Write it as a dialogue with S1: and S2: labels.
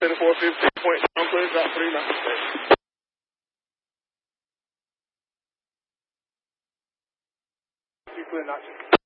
S1: 415, point down, please. Drop 3, not mistake. You clear, not